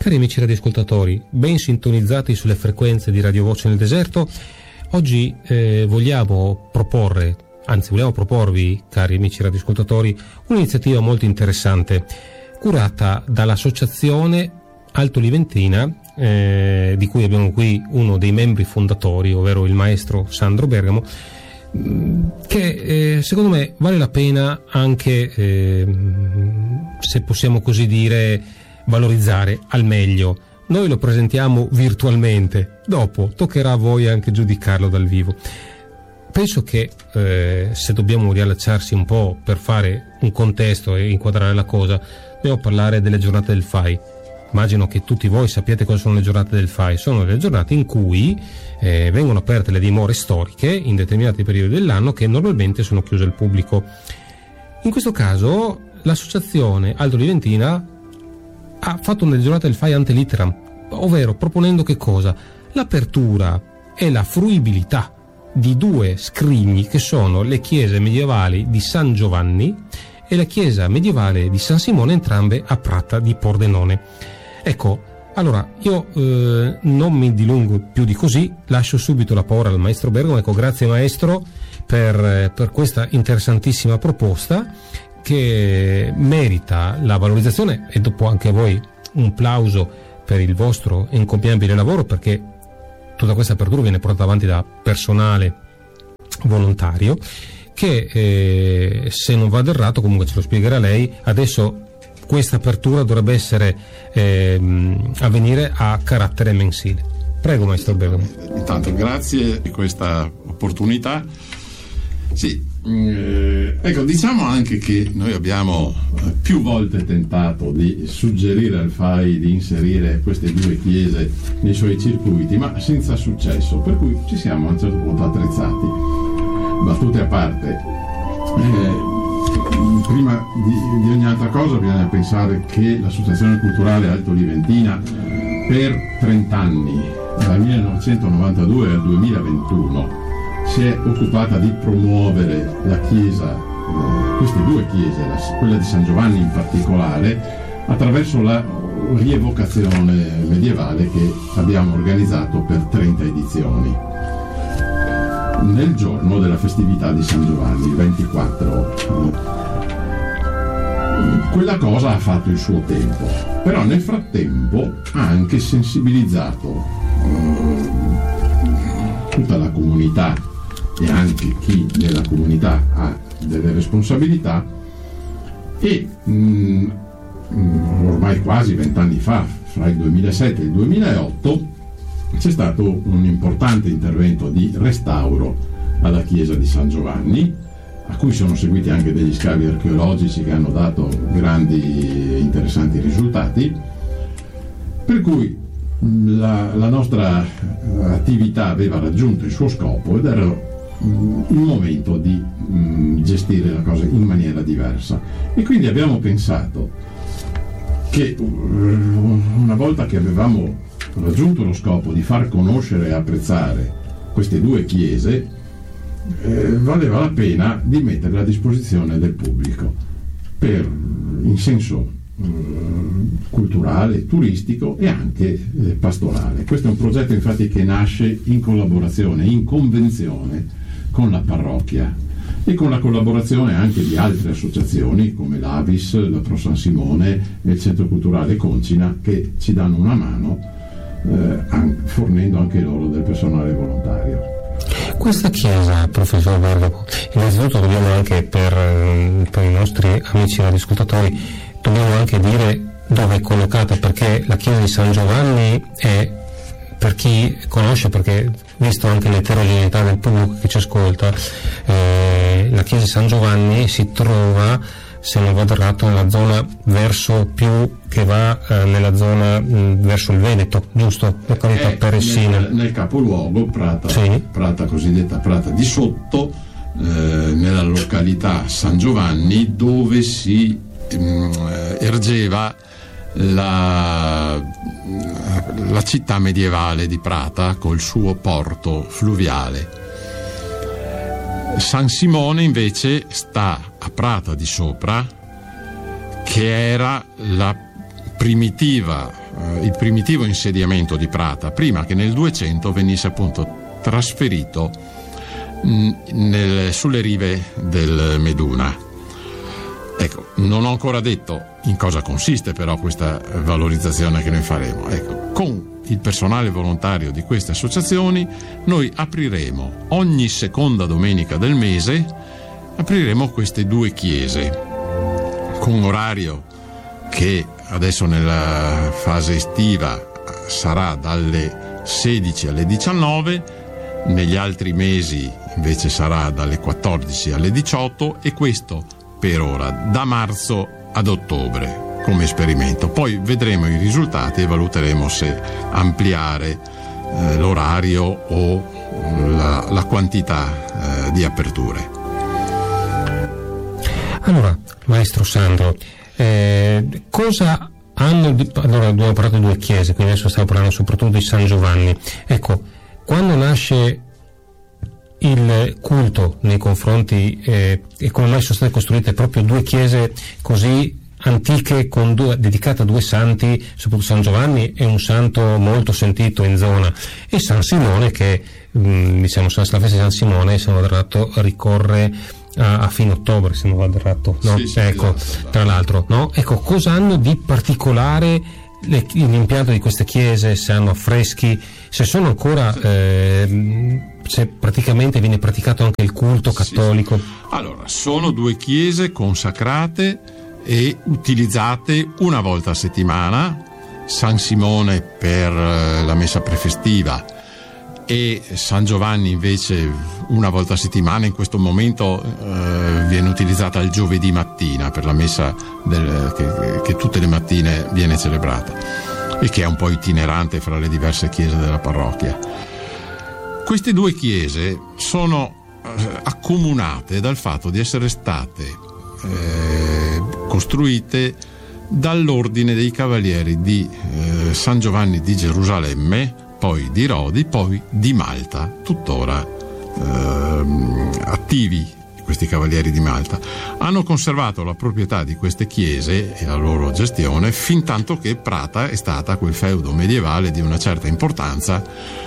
Cari amici radioascoltatori, ben sintonizzati sulle frequenze di Radio Voce nel Deserto, oggi vogliamo proporvi, cari amici radioascoltatori, un'iniziativa molto interessante curata dall'associazione Alto Liventina, di cui abbiamo qui uno dei membri fondatori, ovvero il maestro Sandro Bergamo, che secondo me vale la pena anche, se possiamo così dire, valorizzare al meglio. Noi lo presentiamo virtualmente, dopo toccherà a voi anche giudicarlo dal vivo. Penso che se dobbiamo riallacciarsi un po' per fare un contesto e inquadrare la cosa, dobbiamo parlare delle giornate del FAI. Immagino che tutti voi sappiate cosa sono le giornate del FAI. Sono le giornate in cui vengono aperte le dimore storiche in determinati periodi dell'anno che normalmente sono chiuse al pubblico. In questo caso l'associazione Alto Liventina ha fatto una giornata del FAI ante litteram, ovvero proponendo che cosa? L'apertura e la fruibilità di due scrigni che sono le chiese medievali di San Giovanni e la chiesa medievale di San Simone, entrambe a Prata di Pordenone. Ecco, allora io non mi dilungo più di così, lascio subito la parola al maestro Bergamo. Ecco, grazie maestro per questa interessantissima proposta che merita la valorizzazione, e dopo anche a voi un plauso per il vostro incompiabile lavoro, perché tutta questa apertura viene portata avanti da personale volontario che, se non vado errato, comunque ce lo spiegherà lei, adesso questa apertura dovrebbe essere avvenire a carattere mensile. Prego maestro Bergamo. Intanto grazie di questa opportunità. Sì, ecco, diciamo anche che noi abbiamo più volte tentato di suggerire al FAI di inserire queste due chiese nei suoi circuiti, ma senza successo, per cui ci siamo a un certo punto attrezzati. Battute a parte, prima di ogni altra cosa bisogna pensare che l'Associazione Culturale Alto Liventina per 30 anni, dal 1992 al 2021, si è occupata di promuovere la chiesa, queste due chiese, quella di San Giovanni in particolare, attraverso la rievocazione medievale che abbiamo organizzato per 30 edizioni. Nel giorno della festività di San Giovanni, il 24, quella cosa ha fatto il suo tempo, però nel frattempo ha anche sensibilizzato tutta la comunità e anche chi nella comunità ha delle responsabilità, e ormai quasi 20 anni fa, fra il 2007 e il 2008, c'è stato un importante intervento di restauro alla chiesa di San Giovanni, a cui sono seguiti anche degli scavi archeologici che hanno dato grandi e interessanti risultati, per cui la nostra attività aveva raggiunto il suo scopo ed era il momento di gestire la cosa in maniera diversa, e quindi abbiamo pensato che una volta che avevamo raggiunto lo scopo di far conoscere e apprezzare queste due chiese, valeva la pena di metterle a disposizione del pubblico in senso culturale, turistico e anche pastorale. Questo è un progetto infatti che nasce in collaborazione, in convenzione con la parrocchia e con la collaborazione anche di altre associazioni come l'Avis, la Pro San Simone e il Centro Culturale Concina, che ci danno una mano fornendo anche loro del personale volontario. Questa chiesa, professor Bergamo, innanzitutto dobbiamo anche per i nostri amici radioascoltatori dobbiamo anche dire dove è collocata, perché la chiesa di San Giovanni è, per chi conosce, perché visto anche l'eterogeneità del pubblico che ci ascolta, la chiesa di San Giovanni si trova, se non vado errato, nella zona verso più che va nella zona verso il Veneto, giusto? Località Peressina. Nel capoluogo, Prata, sì. Prata cosiddetta Prata di Sotto, nella località San Giovanni, dove si ergeva la città medievale di Prata col suo porto fluviale. San Simone invece sta a Prata di Sopra, che era la il primitivo insediamento di Prata, prima che nel 200 venisse appunto trasferito sulle rive del Meduna. Ecco, non ho ancora detto in cosa consiste però questa valorizzazione che noi faremo. Ecco, con il personale volontario di queste associazioni noi apriremo ogni seconda domenica del mese, apriremo queste 2 chiese con un orario che adesso nella fase estiva sarà dalle 16 alle 19, negli altri mesi invece sarà dalle 14 alle 18, e questo per ora da marzo ad ottobre come esperimento. Poi vedremo i risultati e valuteremo se ampliare l'orario o la quantità di aperture. Allora, maestro Sandro, cosa hanno allora abbiamo parlato di 2 chiese, quindi adesso stiamo parlando soprattutto di San Giovanni. Ecco, quando nasce il culto nei confronti e come mai sono state costruite proprio 2 chiese così antiche dedicate a 2 santi, soprattutto San Giovanni è un santo molto sentito in zona, e San Simone che diciamo la festa di San Simone, se non vado errato, ricorre a fine ottobre, se non vado errato, no? Sì, ecco, esatto. Tra l'altro, no? Ecco, cosa hanno di particolare l'impianto di queste chiese, se hanno affreschi, se sono ancora se praticamente viene praticato anche il culto cattolico? Sì. Allora, sono 2 chiese consacrate e utilizzate una volta a settimana, San Simone per la messa prefestiva e San Giovanni invece una volta a settimana. In questo momento viene utilizzata il giovedì mattina per la messa che tutte le mattine viene celebrata e che è un po' itinerante fra le diverse chiese della parrocchia. Queste 2 chiese sono accomunate dal fatto di essere state costruite dall'ordine dei Cavalieri di San Giovanni di Gerusalemme, poi di Rodi, poi di Malta, tuttora attivi questi Cavalieri di Malta. Hanno conservato la proprietà di queste chiese e la loro gestione fin tanto che Prata è stata quel feudo medievale di una certa importanza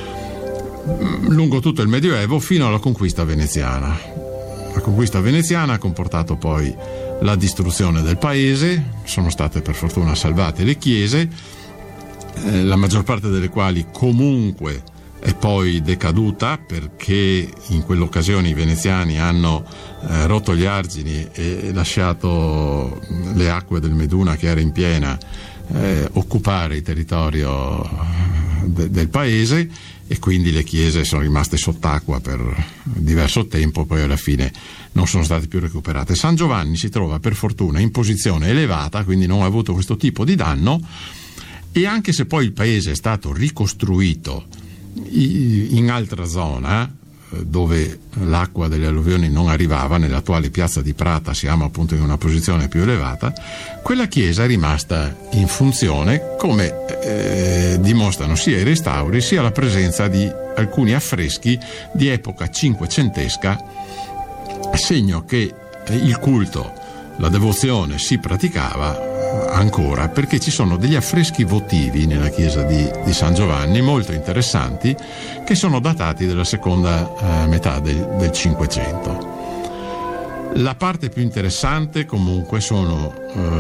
lungo tutto il Medioevo fino alla conquista veneziana. La conquista veneziana ha comportato poi la distruzione del paese, sono state per fortuna salvate le chiese, la maggior parte delle quali comunque è poi decaduta perché in quell'occasione i veneziani hanno rotto gli argini e lasciato le acque del Meduna, che era in piena, occupare il territorio del paese, e quindi le chiese sono rimaste sott'acqua per diverso tempo, poi alla fine non sono state più recuperate. San Giovanni si trova per fortuna in posizione elevata, quindi non ha avuto questo tipo di danno, e anche se poi il paese è stato ricostruito in altra zona dove l'acqua delle alluvioni non arrivava, nell'attuale piazza di Prata siamo appunto in una posizione più elevata, quella chiesa è rimasta in funzione, come dimostrano sia i restauri sia la presenza di alcuni affreschi di epoca cinquecentesca, segno che il culto, la devozione si praticava ancora, perché ci sono degli affreschi votivi nella chiesa di San Giovanni molto interessanti, che sono datati della seconda metà del Cinquecento. La parte più interessante comunque sono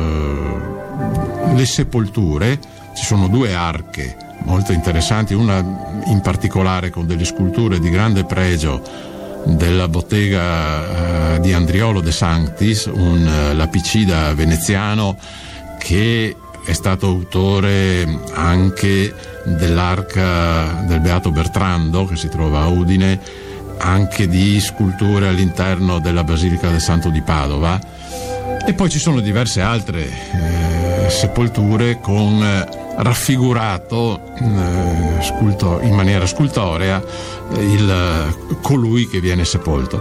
le sepolture. Ci sono 2 arche molto interessanti, una in particolare con delle sculture di grande pregio della bottega di Andriolo de Sanctis, un lapicida veneziano che è stato autore anche dell'arca del Beato Bertrando, che si trova a Udine, anche di sculture all'interno della Basilica del Santo di Padova, e poi ci sono diverse altre sepolture con raffigurato in maniera scultorea colui che viene sepolto.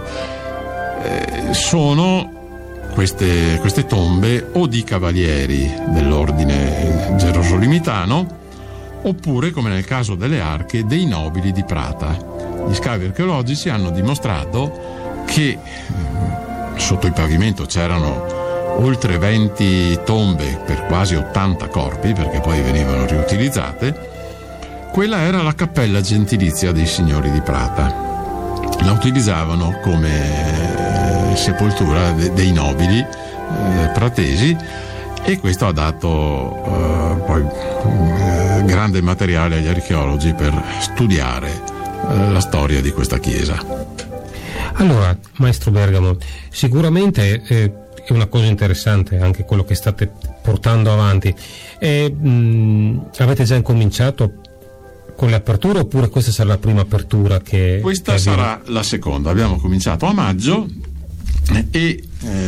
Sono queste tombe o di cavalieri dell'ordine gerosolimitano, oppure, come nel caso delle arche, dei nobili di Prata. Gli scavi archeologici hanno dimostrato che sotto il pavimento c'erano oltre 20 tombe per quasi 80 corpi, perché poi venivano riutilizzate, quella era la cappella gentilizia dei signori di Prata. La utilizzavano come sepoltura dei nobili pratesi, e questo ha dato poi grande materiale agli archeologi per studiare la storia di questa chiesa. Allora, maestro Bergamo, sicuramente è una cosa interessante anche quello che state portando avanti. Avete già incominciato con le aperture, oppure questa sarà la prima apertura che... Questa sarà la seconda. Abbiamo cominciato a maggio e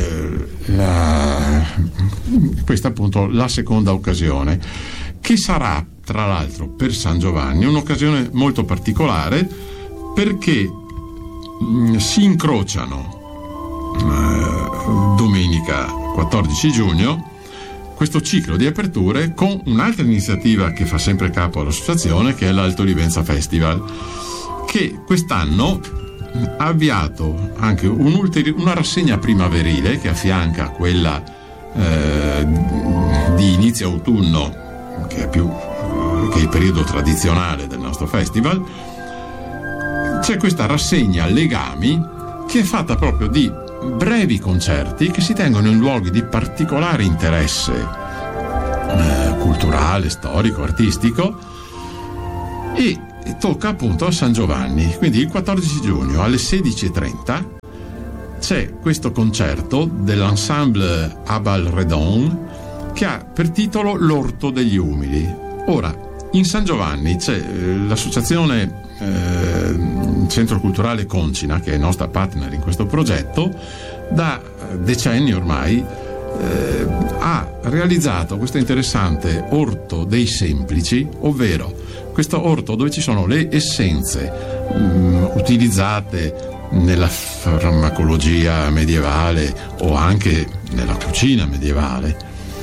questa appunto la seconda occasione, che sarà tra l'altro per San Giovanni un'occasione molto particolare, perché si incrociano domenica 14 giugno questo ciclo di aperture con un'altra iniziativa che fa sempre capo all'associazione, che è l'Alto Livenza Festival, che quest'anno ha avviato anche una rassegna primaverile che affianca quella di inizio autunno, che è il periodo tradizionale del nostro festival. C'è questa rassegna Legami, che è fatta proprio di brevi concerti che si tengono in luoghi di particolare interesse culturale, storico, artistico, e tocca appunto a San Giovanni. Quindi il 14 giugno alle 16:30 c'è questo concerto dell'ensemble Abal Redon, che ha per titolo L'Orto degli Umili. Ora, in San Giovanni c'è l'associazione Centro Culturale Concina, che è nostra partner in questo progetto, da decenni ormai ha realizzato questo interessante orto dei semplici, ovvero questo orto dove ci sono le essenze utilizzate nella farmacologia medievale o anche nella cucina medievale.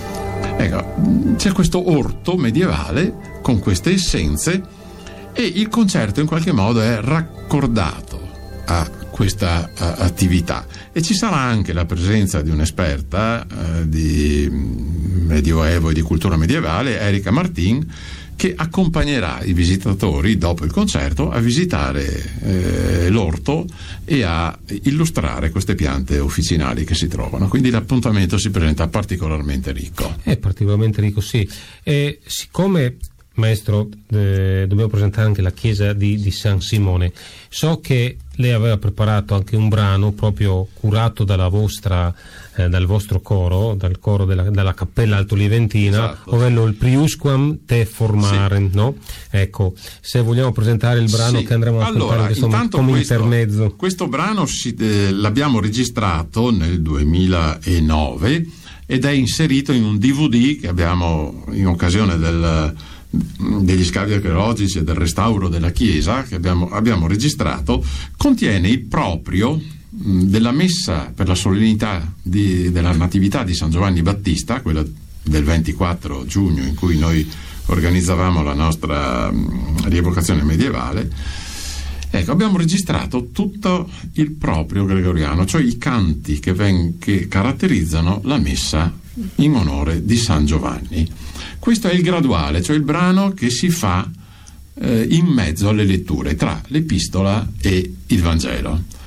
Ecco, c'è questo orto medievale con queste essenze, e il concerto in qualche modo è raccordato a questa attività, e ci sarà anche la presenza di un'esperta di medioevo e di cultura medievale, Erika Martin, che accompagnerà i visitatori dopo il concerto a visitare l'orto e a illustrare queste piante officinali che si trovano. Quindi l'appuntamento si presenta particolarmente ricco. È particolarmente ricco, sì. E siccome, maestro, dobbiamo presentare anche la chiesa di San Simone, so che lei aveva preparato anche un brano proprio curato dal vostro coro, dal coro della Cappella Altoliventina, esatto, ovvero il Priusquam te formaren, sì. No? Ecco, se vogliamo presentare il brano, sì, che andremo a ascoltare come intermezzo. Questo brano l'abbiamo registrato nel 2009 ed è inserito in un DVD che abbiamo in occasione degli scavi archeologici e del restauro della chiesa, che abbiamo registrato. Contiene il proprio della messa per la solennità della Natività di San Giovanni Battista, quella del 24 giugno, in cui noi organizzavamo la nostra rievocazione medievale. Ecco, abbiamo registrato tutto il proprio gregoriano, cioè i canti che caratterizzano la messa in onore di San Giovanni. Questo è il graduale, cioè il brano che si fa in mezzo alle letture, tra l'epistola e il Vangelo.